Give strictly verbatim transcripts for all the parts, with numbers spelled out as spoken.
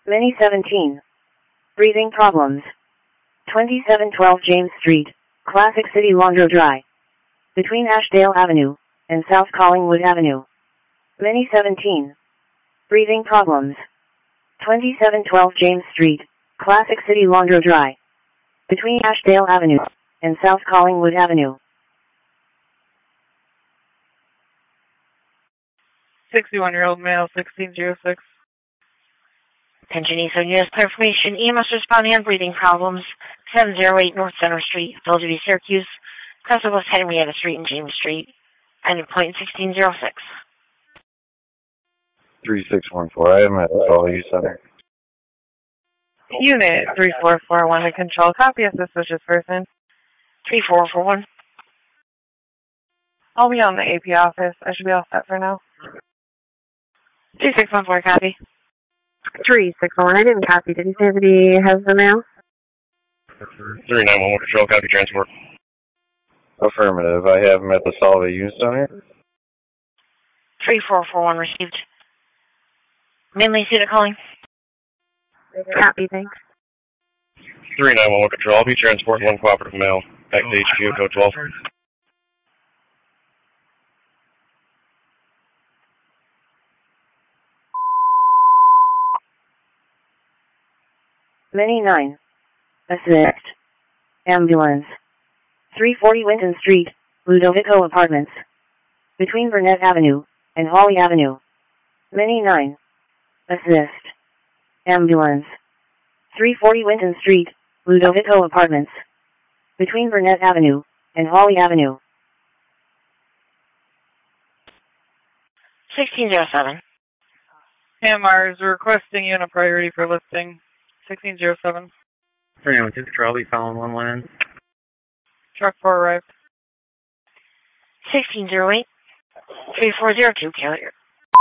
Mini seventeen. Breathing problems. twenty-seven twelve James Street, Classic City Laundro Dry. Between Ashdale Avenue and South Collingwood Avenue. Mini seventeen. Breathing problems. twenty-seven twelve James Street, Classic City Laundro Dry. Between Ashdale Avenue and South Collingwood Avenue. sixty-one-year-old male, sixteen oh six. Attention East U S Clarification. E M S responding on breathing problems. seven oh eight North Center Street, Philadelphia, Syracuse. Crossing West Henrietta Street and James Street. End of point sixteen oh six. three six one four. I am at the Follow You Center. Unit three four four one to control. Copy a suspicious person. three four four one. I'll be on the A P office. I should be all set for now. three six one four, copy. three six one, I didn't copy. Did you say that he has the mail? three nine one one control, copy transport. Affirmative. I have him at the Follow You Center. three four four one received. Mainly Cedar calling. Copy, thanks. three nine one one control, I'll be transporting one cooperative male back to H Q, code twelve. Mini nine. Assist. Ambulance. three forty Winton Street, Ludovico Apartments. Between Burnett Avenue and Holly Avenue. Mini nine. Assist. Ambulance. three forty Winton Street, Ludovico Apartments. Between Burnett Avenue and Holly Avenue. sixteen oh seven. A M R is requesting unit priority for lifting. sixteen oh seven. three nine one two control, I'll be following one one in. Truck four arrived. sixteen oh eight. three four oh two, carrier.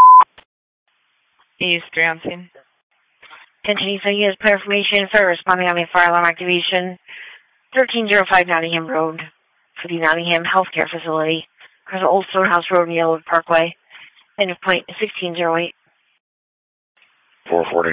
East, three on scene. Attention East U S Clarification for responding on the fire alarm activation. thirteen oh five Nottingham Road for the Nottingham Healthcare Facility. Across the Old Stonehouse Road and Yellowwood Parkway. End of point sixteen oh eight. four forty.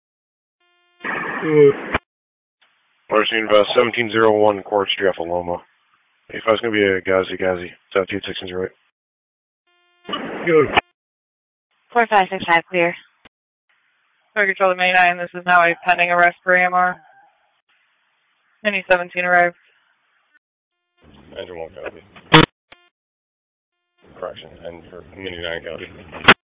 Water scene about seventeen oh one Court Street off of Loma. If I was going to be a Gazi Gazi, seventeen sixteen oh eight. four five six five, clear. Fire control to May nine, this is now a pending arrest for A M R. Mini seventeen arrived. Engine one copy. Correction, and for Mini nine copy.